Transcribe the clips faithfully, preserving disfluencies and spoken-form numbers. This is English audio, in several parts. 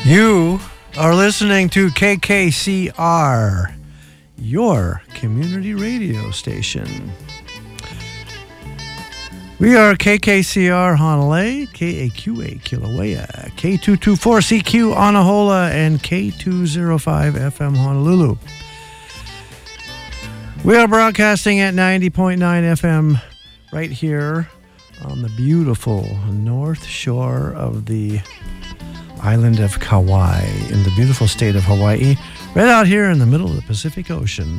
You are listening to K K C R, your community radio station. We are K K C R Honolulu, K A Q A Kilauea, K two twenty-four C Q Anahola, and K two oh five F M Honolulu. We are broadcasting at ninety point nine F M right here on the beautiful north shore of the island of Kauai in the beautiful state of Hawaii, right out here in the middle of the Pacific Ocean.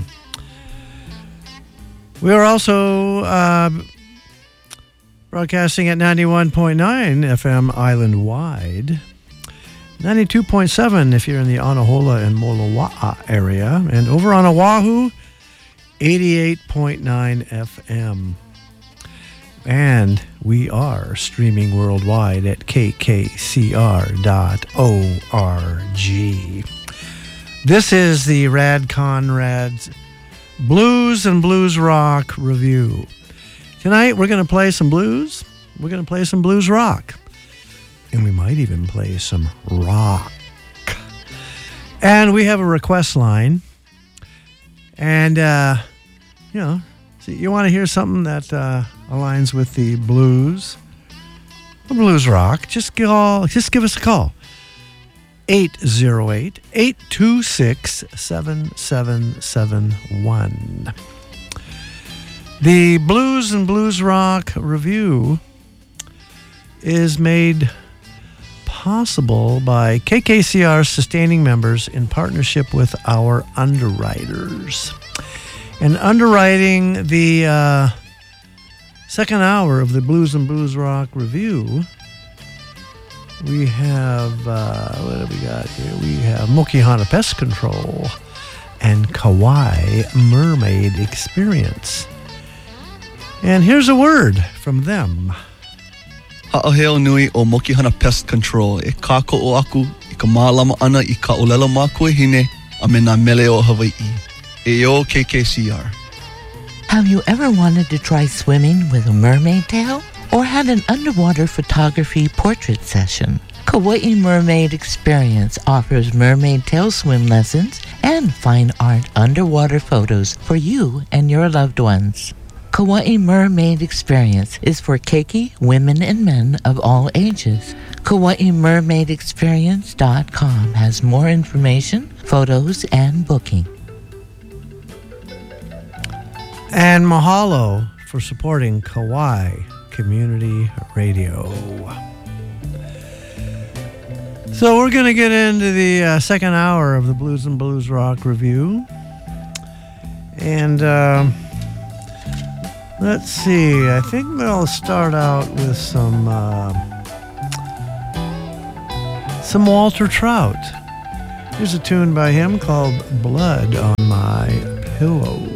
We are also uh, broadcasting at ninety-one point nine F M island-wide, ninety-two point seven if you're in the Anahola and Moloa'a area, and over on Oahu, eighty-eight point nine F M. And we are streaming worldwide at K K C R dot org. This is the Rad Conrad's Blues and Blues Rock Review. Tonight we're going to play some blues, we're going to play some blues rock, and we might even play some rock. And we have a request line. And, uh, you know, so you want to hear something that uh, aligns with the blues, the blues rock, just give, all, just give us a call. eight oh eight, eight two six, seven seven seven one. The Blues and Blues Rock Review is made possible by K K C R sustaining members in partnership with our underwriters. And underwriting the uh, second hour of the Blues and Blues Rock Review, we have, uh, what do we got here? We have Mokihana Pest Control and Kauai Mermaid Experience. And here's a word from them. Ha'aheo nui o Mokihana Pest Control. E kako o aku, I ka mālama ana I ka olela mākua hine, a me nā mele o Hawaii. E o K K C R. Have you ever wanted to try swimming with a mermaid tail? Or had an underwater photography portrait session? Kauai Mermaid Experience offers mermaid tail swim lessons and fine art underwater photos for you and your loved ones. Kauai Mermaid Experience is for keiki, women and men of all ages. Kauai Mermaid Experience dot com has more information, photos, and booking. And mahalo for supporting Kauai Community Radio. So we're going to get into the uh, second hour of the Blues and Blues Rock Review. And uh, let's see, I think we'll start out with some uh, some Walter Trout. Here's a tune by him called Blood on My Pillow.